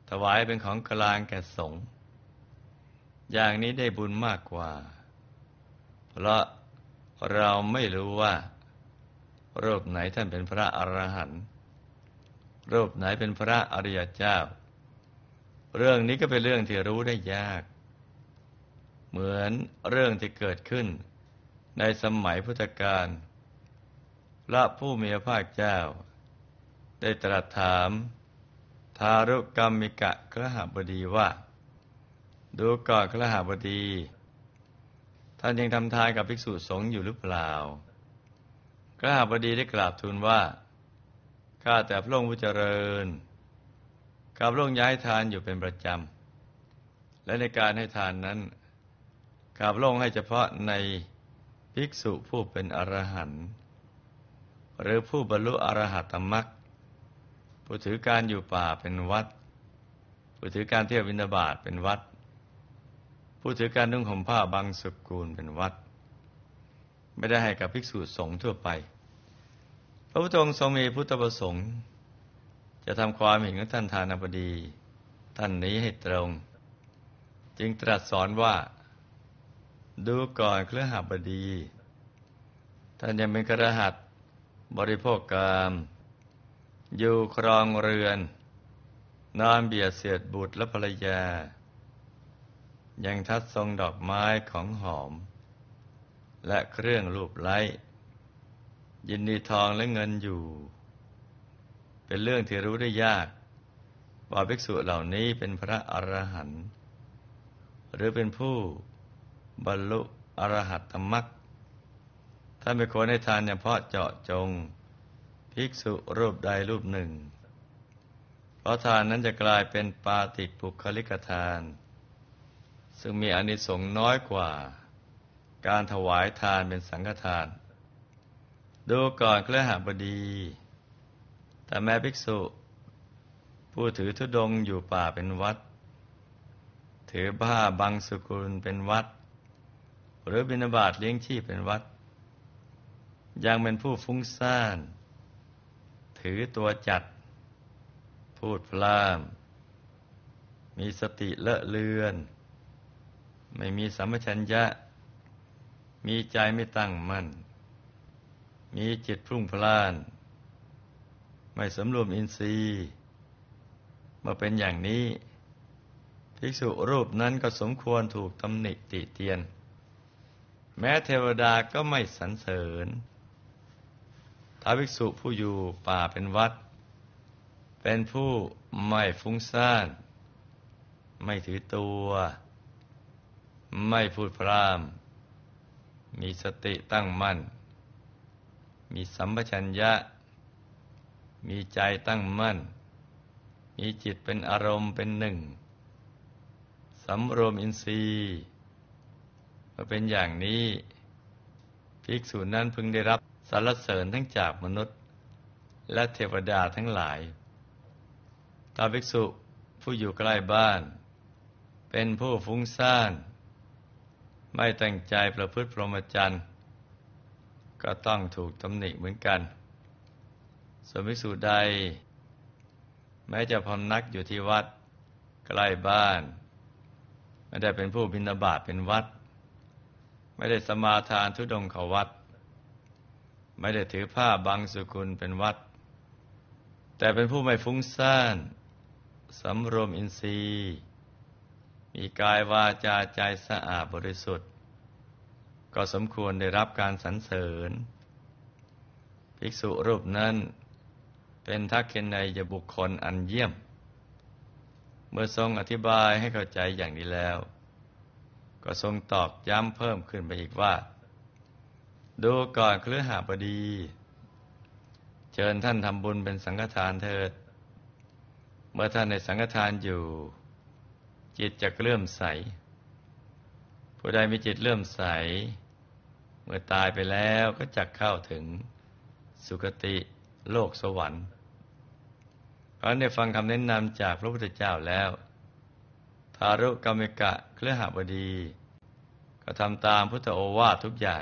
ถวายเป็นของกลางแก่สงฆ์อย่างนี้ได้บุญมากกว่าเพราะเราไม่รู้ว่ารูปไหนท่านเป็นพระอรหันต์รูปไหนเป็นพระอริยเจ้าเรื่องนี้ก็เป็นเรื่องที่รู้ได้ยากเหมือนเรื่องที่เกิดขึ้นในสมัยพุทธกาลพระผู้มีพระภาคเจ้าได้ตรัสถามทารุกัมมิกะคฤหบดีว่าดูก่อนคฤหบดีท่านยังทำทานกับภิกษุสงฆ์อยู่หรือเปล่าคฤหบดีได้กราบทูลว่าข้าแต่พระองค์ผู้เจริญข้าพระองค์ย้ายทานอยู่เป็นประจำและในการให้ทานนั้นข้าพระองค์ให้เฉพาะในภิกษุผู้เป็นอรหันต์หรือผู้บรรลุอรหัตมรรคผู้ถือการอยู่ป่าเป็นวัดผู้ถือการเที่ยวบิณฑบาตเป็นวัดผู้ถือการนุ่งห่มผ้าบางสกุลเป็นวัดไม่ได้ให้กับภิกษุสงฆ์ทั่วไปพระพุทธองค์ทรงมีพุทธประสงค์จะทำความเห็นของท่านทานบดีท่านนี้ให้ตรงจึงตรัสสอนว่าดูก่อนคฤหบดีท่านยังเป็นคฤหัสถ์บริโภคกามอยู่ครองเรือนนอนเบียดเสียดบุตรและภรรยายังทัดทรงดอกไม้ของหอมและเครื่องลูบไล้ยินดีทองและเงินอยู่เป็นเรื่องที่รู้ได้ยากว่าภิกษุเหล่านี้เป็นพระอรหันต์หรือเป็นผู้บรรลุอรหัตตมรรคท่านไม่ควรให้ทานเฉพาะเจาะจงภิกษุรูปใดรูปหนึ่งเพราะทานนั้นจะกลายเป็นปาติปุคลิกทานซึ่งมีอานิสงส์น้อยกว่าการถวายทานเป็นสังฆทานดูก่อนคฤหบดีแต่แม้ภิกษุผู้ถือธุดงค์อยู่ป่าเป็นวัดถือผ้าบังสุกุลเป็นวัดหรือบิณฑบาตเลี้ยงชีพเป็นวัดยังเป็นผู้ฟุ้งซ่านถือตัวจัดพูดพล่ามมีสติเลอะเลือนไม่มีสัมปชัญญะมีใจไม่ตั้งมั่นมีจิตพรุ่งพล่านไม่สำรวมอินทรีย์เมื่อเป็นอย่างนี้ภิกษุรูปนั้นก็สมควรถูกตำหนิติเตียนแม้เทวดาก็ไม่สรรเสริญถ้าภิกษุผู้อยู่ป่าเป็นวัดเป็นผู้ไม่ฟุ้งซ่านไม่ถือตัวไม่พูดพร่ำมีสติตั้งมั่นมีสัมปชัญญะมีใจตั้งมั่นมีจิตเป็นอารมณ์เป็นหนึ่งสำรวมอินทรีย์เมื่อเป็นอย่างนี้ภิกษุนั้นพึงได้รับสรรเสริญทั้งจากมนุษย์และเทวดาทั้งหลายถ้าภิกษุผู้อยู่ใกล้บ้านเป็นผู้ฟุ้งซ่านไม่ตั้งใจประพฤติพรหมจรรย์ก็ต้องถูกตำหนิเหมือนกันส่วนภิกษุใดแม้จะพำนักอยู่ที่วัดใกล้บ้านไม่ได้เป็นผู้บิณฑบาตเป็นวัดไม่ได้สมาทานธุดงค์เข้าวัดไม่ได้ถือผ้าบังสุกุลเป็นวัดแต่เป็นผู้ไม่ฟุ้งซ่านสำรวมอินทรีย์มีกายวาจาใจสะอาดบริสุทธิ์ก็สมควรได้รับการสรรเสริญภิกษุรูปนั้นเป็นทักขิณัยบุคคลอันเยี่ยมเมื่อทรงอธิบายให้เข้าใจอย่างนี้แล้วก็ทรงตอกย้ำเพิ่มขึ้นไปอีกว่าดูก่อนคฤหบดีเชิญท่านทำบุญเป็นสังฆทานเถิดเมื่อท่านในสังฆทานอยู่จิตจะเลื่อมใสผู้ใดมีจิตเลื่อมใสเมื่อตายไปแล้วก็จะเข้าถึงสุคติโลกสวรรค์เพราะได้ฟังคำแนะนำจากพระพุทธเจ้าแล้วทารุกัมมิกะคฤหบดีก็ทำตามพุทธโอวาททุกอย่าง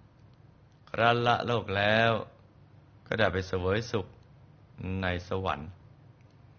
ครั้นละโลกแล้วก็ได้ไปเสวยสุขในสวรรค์